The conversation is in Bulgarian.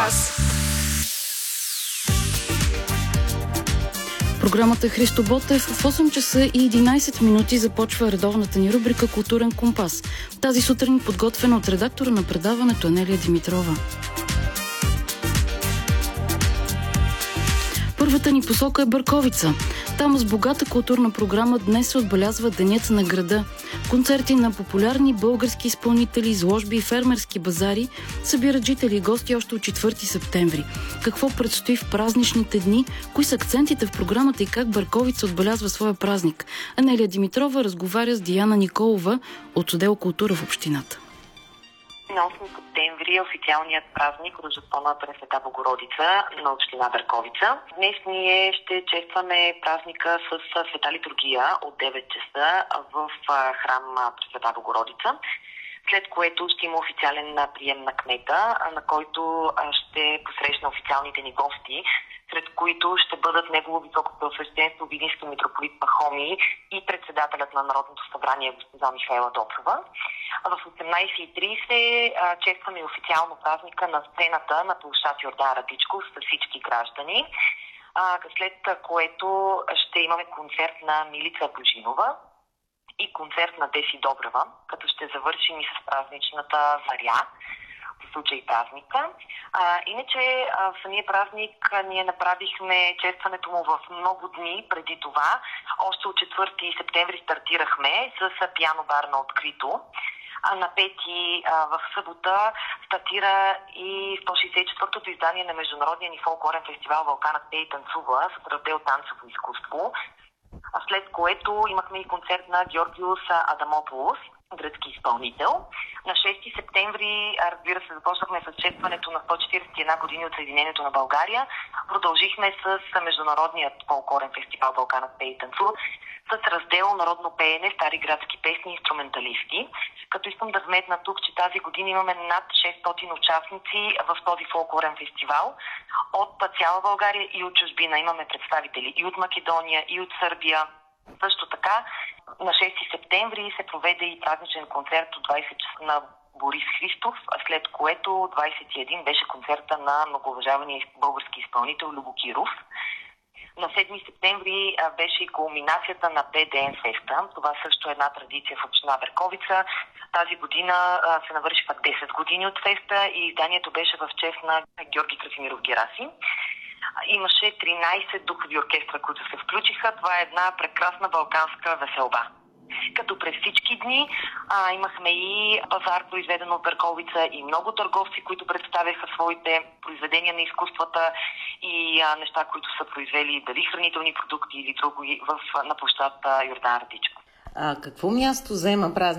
компас. Програмата Христо Ботев. В 8 часа и 11 минути започва редовната ни рубрика Културен компас. Тази сутрин подготвена от редактора на предаването Анелия Димитрова. Първата ни посока е Бърковица. Там с богата културна програма днес се отбелязва Денят на града. Концерти на популярни български изпълнители, изложби и фермерски базари събират жители и гости още от 4 септември. Какво предстои в празничните дни, кои са акцентите в програмата и как Бърковица отбелязва своя празник? Анелия Димитрова разговаря с Диана Николова от отдел култура в общината. На 8 септември е официалният празник Рождество на Пресвета Богородица на община Бърковица. Днес ние ще честваме празника с света литургия от 9 часа в храм Пресвета Богородица, след което ще има официален прием на кмета, на който ще посрещна официалните ни гости, сред които ще бъдат негово високопреосвещенство Видински митрополит Пахомий и председателят на Народното събрание госпожа Михаела Доцова. В 18:30 честваме официално празника на сцената на площад Йордан Радичков с всички граждани, след което ще имаме концерт на Милица Божинова и концерт на Деси Добрева, като ще завършим и с празничната заря, в случай празника. Иначе в самия празник ние направихме честването му в много дни преди това. Още от 4 септември стартирахме с пиано бар на открито. А на 5 в събота стартира и 164-то издание на международния ни фолклорен фестивал Вълканът пее и танцува с раздел танцово изкуство. След което имахме и концерт на Георгиос Адамополос, гръцки изпълнител. На 6 септември, разбира се, започнахме с честването на 141 години от Съединението на България. Продължихме с международният фолклорен фестивал Вълканът пее и танцува с раздел Народно пеене, стари градски песни и инструменталисти. Като искам да вметна тук, че тази година имаме над 600 участници в този фолклорен фестивал от цяла България и от чужбина. Имаме представители и от Македония, и от Сърбия. Също така, на 6 септември се проведе и празничен концерт от 20 часа на Борис Христов, след което 21 беше концерта на многоуважавания български изпълнител Любо Киров. На 7 септември беше и кулминацията на БДН феста. Това също е една традиция в община Бърковица. Тази година се навършиха 10 години от феста и изданието беше в чест на Георги Красимиров Гераси. Имаше 13 духови оркестра, които се включиха. Това е една прекрасна балканска веселба. Като през всички дни имахме и пазар, произведен от Бърковица, и много търговци, които представяха своите произведения на изкуствата и неща, които са произвели, дали хранителни продукти или други на площад Йордан Радичко. Какво място заема празник